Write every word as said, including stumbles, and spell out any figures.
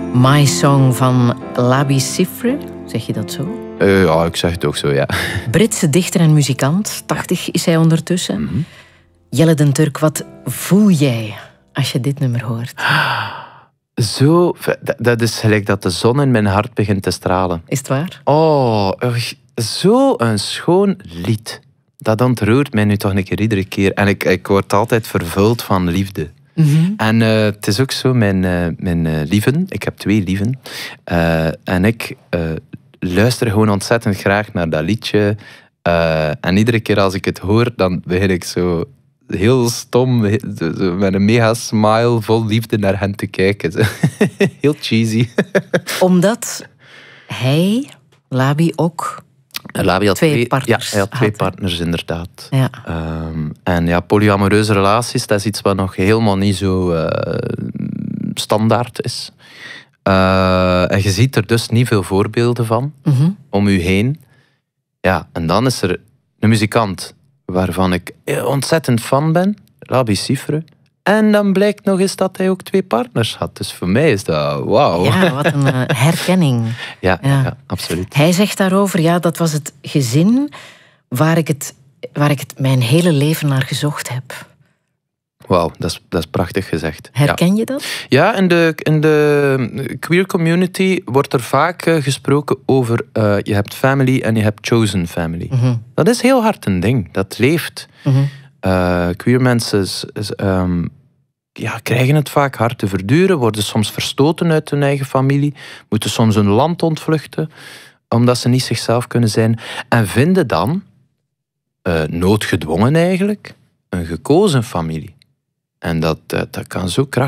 My Song van Labi Siffre, zeg je dat zo? Uh, ja, ik zeg het ook zo, ja. Britse dichter en muzikant, tachtig is hij ondertussen. Mm-hmm. Jelle den Turk, wat voel jij als je dit nummer hoort? Zo, dat is gelijk dat de zon in mijn hart begint te stralen. Is het waar? Oh, zo een schoon lied. Dat ontroert mij nu toch een keer iedere keer. En ik, ik word altijd vervuld van liefde. Mm-hmm. En uh, het is ook zo, mijn, uh, mijn uh, lieven, ik heb twee lieven, uh, en ik uh, luister gewoon ontzettend graag naar dat liedje. Uh, en iedere keer als ik het hoor, dan begin ik zo heel stom, met een mega smile, vol liefde naar hen te kijken. Heel cheesy. Omdat hij, Labi, ook Labi had twee twee partners Ja, hij had twee had, partners, inderdaad. Ja. Um, en ja, polyamoreuze relaties, dat is iets wat nog helemaal niet zo uh, standaard is. Uh, en je ziet er dus niet veel voorbeelden van, Mm-hmm. om u heen. Ja, en dan is er een muzikant waarvan ik ontzettend fan ben, Labi Siffre. En dan blijkt nog eens dat hij ook twee partners had. Dus voor mij is dat wauw. Ja, wat een uh, herkenning. Ja, Ja. ja, absoluut. Hij zegt daarover, ja, dat was het gezin waar ik het, waar ik het mijn hele leven naar gezocht heb. Wauw, dat is, dat is prachtig gezegd. Herken ja. je dat? Ja, in de, in de queer community wordt er vaak uh, gesproken over uh, je hebt family en je hebt chosen family. Mm-hmm. Dat is heel hard een ding. Dat leeft. Mm-hmm. Uh, queer mensen is, is, um, ja, krijgen het vaak hard te verduren, worden soms verstoten uit hun eigen familie, moeten soms hun land ontvluchten, omdat ze niet zichzelf kunnen zijn. En vinden dan, uh, noodgedwongen eigenlijk, een gekozen familie. En dat, uh, dat kan zo krachtig